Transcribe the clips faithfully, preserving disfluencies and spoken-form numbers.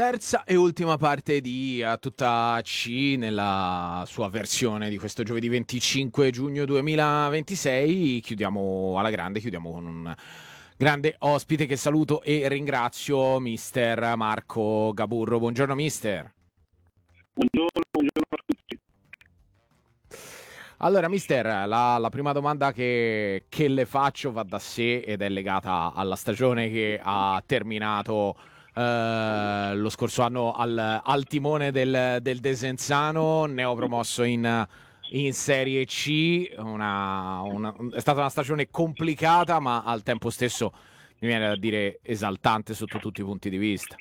Terza e ultima parte di A Tutta C nella sua versione di questo giovedì venticinque giugno duemilaventisei. Chiudiamo alla grande, chiudiamo con un grande ospite che saluto e ringrazio, mister Marco Gaburro. Buongiorno mister. Buongiorno, buongiorno a tutti. Allora, mister, la, la prima domanda che, che le faccio va da sé ed è legata alla stagione che ha terminato eh, lo scorso anno al, al timone del, del Desenzano, neopromosso in, in Serie C. Una, una, è stata una stagione complicata, ma al tempo stesso mi viene da dire esaltante sotto tutti i punti di vista.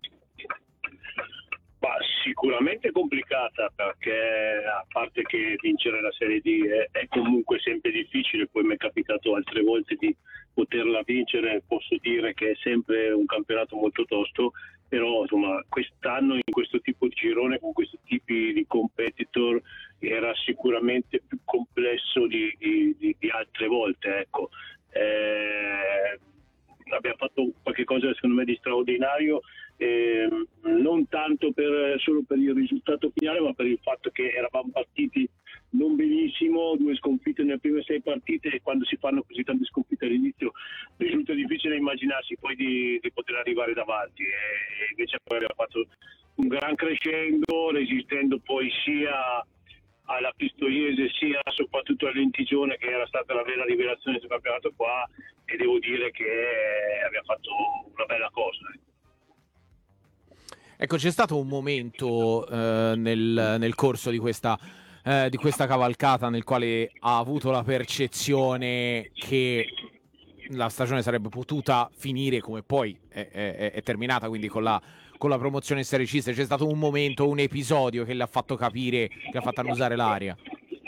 Ma sicuramente complicata, perché a parte che vincere la Serie D è, è comunque sempre difficile, poi mi è capitato altre volte di poterla vincere, posso dire che è sempre un campionato molto tosto, però insomma quest'anno in questo tipo di girone con questi tipi di competitor era sicuramente più complesso di, di, di, di altre volte, ecco. Eh, abbiamo fatto qualche cosa secondo me di straordinario, eh, non tanto per, solo per il risultato finale, ma per il fatto che eravamo partiti non benissimo, due sconfitte nelle prime sei partite, e quando si fanno così tante sconfitte all'inizio risulta difficile immaginarsi poi di, di poter arrivare davanti, e invece poi abbiamo fatto un gran crescendo, resistendo poi sia alla Pistoiese sia soprattutto all'Entigione, che era stata la vera rivelazione del campionato qua, e devo dire che abbiamo fatto una bella cosa. Ecco, c'è stato un momento eh, nel, nel corso di questa, eh, di questa cavalcata nel quale ha avuto la percezione che la stagione sarebbe potuta finire come poi è, è, è terminata, quindi con la, con la promozione in Serie C. C'è stato un momento, un episodio che le ha fatto capire, che ha fatto annusare l'aria?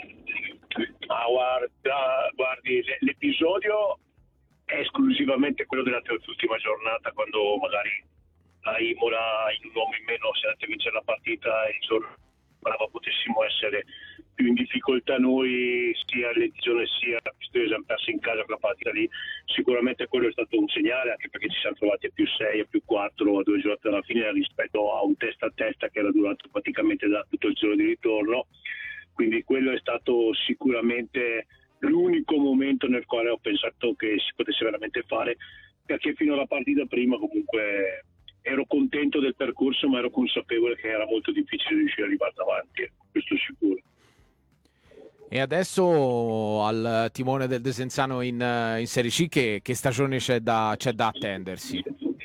Ah, guarda, guardi, l'episodio è esclusivamente quello della terz'ultima giornata, quando magari a Imola in un uomo in meno si è andato a vincere la partita e il giorno sembrava potessimo essere più in difficoltà noi, sia l'Edizione sia la Pistoiese hanno perso in casa quella partita lì. Sicuramente quello è stato un segnale, anche perché ci siamo trovati a più sei, a più quattro a due giornate alla fine, rispetto a un testa a testa che era durato praticamente da tutto il giorno di ritorno. Quindi quello è stato sicuramente l'unico momento nel quale ho pensato che si potesse veramente fare, perché fino alla partita prima comunque ero contento del percorso, ma ero consapevole che era molto difficile riuscire ad arrivare davanti, questo è sicuro. E adesso al timone del Desenzano in, in Serie C, che, che stagione c'è da, c'è da attendersi?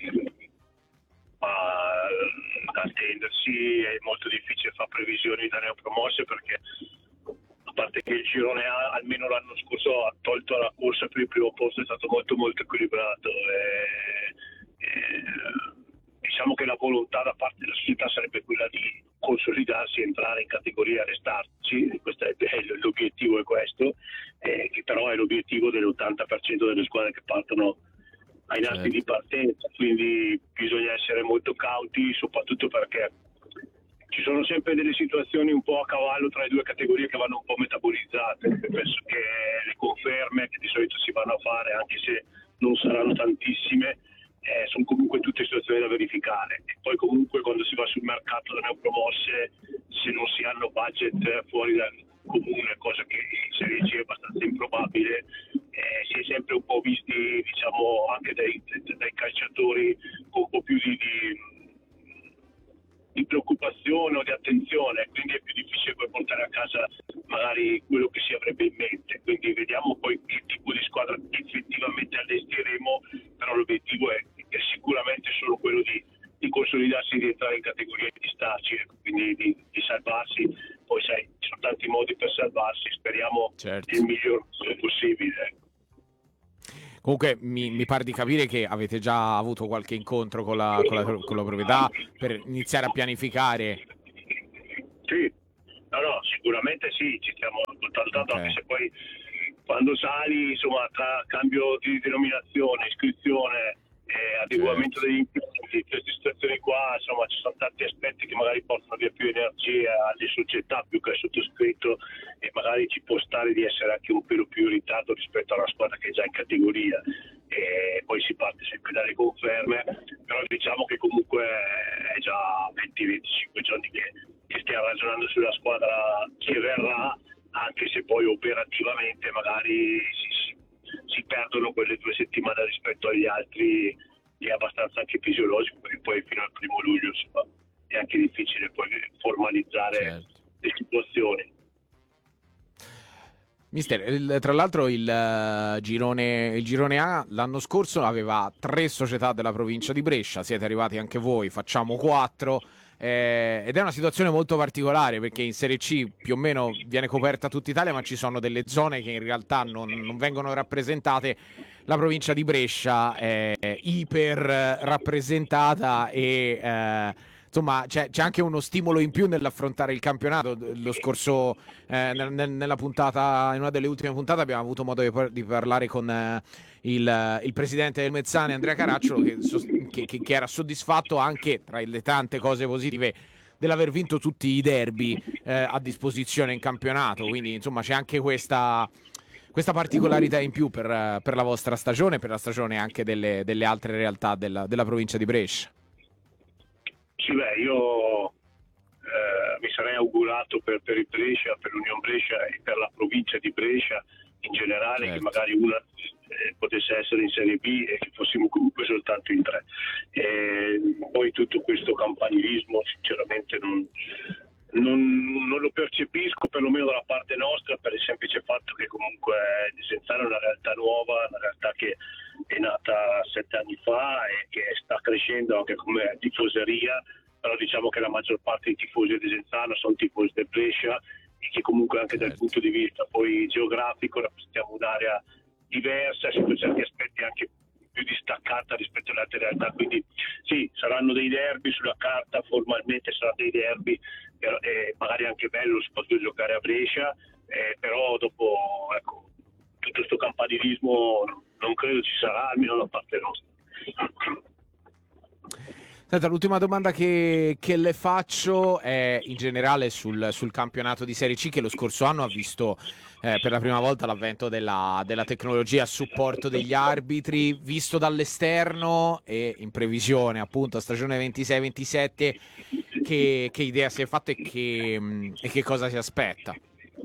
Ma da attendersi è molto difficile fare previsioni da neopromosse, perché a parte che il girone A, almeno l'anno scorso, ha tolto la corsa per il primo posto, è stato molto molto equilibrato. E, e, diciamo che la volontà da parte della società sarebbe quella di consolidarsi, entrare in categoria e restarci. Questo è, è, l'obiettivo è questo, eh, che però è l'obiettivo dell'ottanta per cento delle squadre che partono ai nastri certo. di partenza, quindi bisogna essere molto cauti, soprattutto perché ci sono sempre delle situazioni un po' a cavallo tra le due categorie che vanno un po' metabolizzate. Penso che le conferme che di solito si vanno a fare, anche se non saranno tantissime, eh, sono comunque tutte situazioni da verificare. E poi comunque quando si va sul mercato da neopromosse, se non si hanno budget fuori dal comune, cosa che in Serie C è abbastanza improbabile, eh, si è sempre un po' visti, diciamo, anche dai, dai calciatori con un po' più di, di di preoccupazione o di attenzione, quindi è più difficile poi portare a casa magari quello che si avrebbe in mente. Quindi vediamo poi che tipo di squadra effettivamente allestiremo, però l'obiettivo è, è sicuramente solo quello di, di consolidarsi, di entrare in categoria e di starci, quindi di, di salvarsi. Poi sai, ci sono tanti modi per salvarsi, speriamo certo. il miglior possibile. Comunque mi, mi pare di capire che avete già avuto qualche incontro con la, con la, con la proprietà per iniziare a pianificare. Sì, no, no, sicuramente sì, ci stiamo contattando, okay. Anche se poi quando sali, insomma, tra cambio di denominazione, iscrizione, eh, adeguamento certo. degli impianti, queste situazioni qua, insomma, ci sono tanti aspetti che magari portano via più energia alle società più che al sottoscritto, e magari ci può stare di essere anche un pelo più in ritardo rispetto a una squadra che è già in categoria, e poi si parte sempre dalle conferme, però diciamo che comunque è già abbastanza anche fisiologico, perché poi fino al primo luglio insomma, è anche difficile poi formalizzare Certo. le situazioni. Mister, il- tra l'altro il, eh, girone, il girone A l'anno scorso aveva tre società della provincia di Brescia, siete arrivati anche voi, facciamo quattro, eh, ed è una situazione molto particolare perché in Serie C più o meno viene coperta tutta Italia, ma ci sono delle zone che in realtà non, non vengono rappresentate. La provincia di Brescia è iper rappresentata e eh, insomma c'è, c'è anche uno stimolo in più nell'affrontare il campionato. Lo scorso eh, nel- nel- nella puntata, in una delle ultime puntate abbiamo avuto modo di, par- di parlare con eh, il, il presidente del Mezzane, Andrea Caracciolo, che, sos- che- che- che era soddisfatto anche tra le tante cose positive dell'aver vinto tutti i derby eh, a disposizione in campionato. Quindi insomma c'è anche questa, questa particolarità in più per, eh, per la vostra stagione, per la stagione anche delle, delle altre realtà della, della provincia di Brescia. Sì, beh, io eh, mi sarei augurato per, per il Brescia, per l'Unione Brescia e per la provincia di Brescia in generale, Certo. che magari una eh, potesse essere in Serie B e che fossimo comunque soltanto in tre. E poi tutto questo campanilismo sinceramente non, non, non lo percepisco, perlomeno dalla parte nostra, per il semplice fatto che comunque Desenzano è una realtà nuova, una realtà che è nata sette anni fa e che sta crescendo anche come tifoseria, però diciamo che la maggior parte dei tifosi di Desenzano sono tifosi del Brescia e che comunque anche Certo. dal punto di vista poi geografico rappresentiamo un'area diversa, sotto certi aspetti anche più distaccata rispetto alle altre realtà, quindi sì, saranno dei derby sulla carta, formalmente saranno dei derby, però, eh, magari anche bello si può giocare a Brescia, eh, però dopo ecco, tutto questo campanilismo non credo ci sarà, almeno da parte nostra. Senta, l'ultima domanda che, che le faccio è in generale sul, sul campionato di Serie C, che lo scorso anno ha visto eh, per la prima volta l'avvento della, della tecnologia a supporto degli arbitri. Visto dall'esterno e in previsione appunto a stagione ventisei ventisette, che, che idea si è fatta e che, mh, e che cosa si aspetta?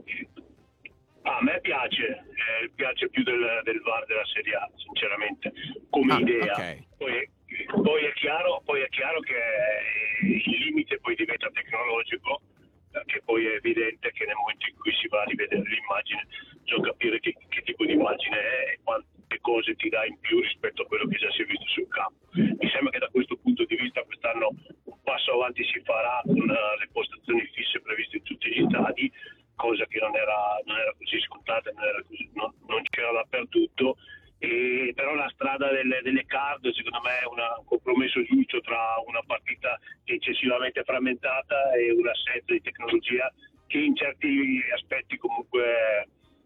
Ah, a me piace, eh, piace più del, del V A R della Serie A, sinceramente, come Ah, idea. ok. Poi, poi, è chiaro, poi è chiaro che eh, il limite poi diventa tecnologico, perché poi è evidente che nel momento in cui si va a rivedere l'immagine, bisogna capire che, che tipo di immagine è e quante cose ti dà in più rispetto a quello che già si è visto sul campo. Mi sembra che da questo punto di vista quest'anno un passo avanti si farà con uh, le postazioni fisse previste in tutti gli stadi, cosa che non era, non era così scontata, non, era così, non, non c'era dappertutto, e però la strada delle, delle card secondo me è una, un compromesso giusto tra una partita eccessivamente frammentata e un'assenza di tecnologia che in certi aspetti comunque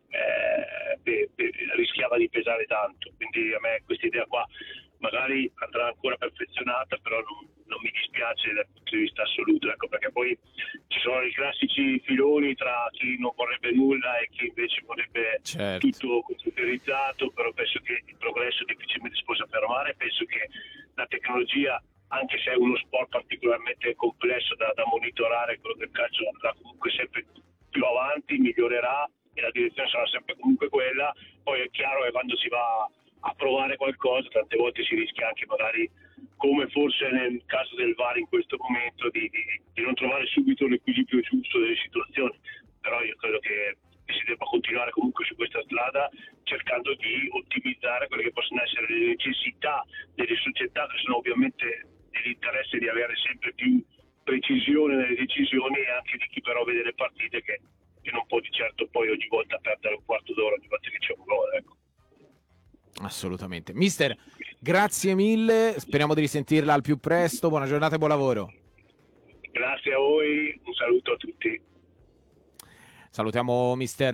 eh, pe, pe, rischiava di pesare tanto, quindi a me questa idea qua magari andrà ancora perfezionata, però non, non mi dispiace dal punto di vista assoluto, ecco, perché poi ci sono i classici filoni tra chi non vorrebbe nulla e chi invece vorrebbe Certo. tutto computerizzato, però penso che il progresso difficilmente si possa fermare, penso che la tecnologia, anche se è uno sport particolarmente complesso da, da monitorare, quello del calcio andrà comunque sempre più avanti, migliorerà e la direzione sarà sempre comunque quella. Poi è chiaro che quando si va a provare qualcosa tante volte si rischia anche magari, come forse nel caso del V A R in questo momento, di, di, di non trovare subito l'equilibrio giusto delle situazioni, però io credo che si debba continuare comunque su questa strada cercando di ottimizzare quelle che possono essere le necessità delle società, che sono ovviamente nell'interesse di avere sempre più precisione nelle decisioni, e anche di chi però vede le partite che, che non può di certo poi ogni volta perdere un quarto d'ora ogni volta che c'è un gol, ecco. Assolutamente. Mister, grazie mille, speriamo di risentirla al più presto, buona giornata e buon lavoro. Grazie a voi, un saluto a tutti. Salutiamo mister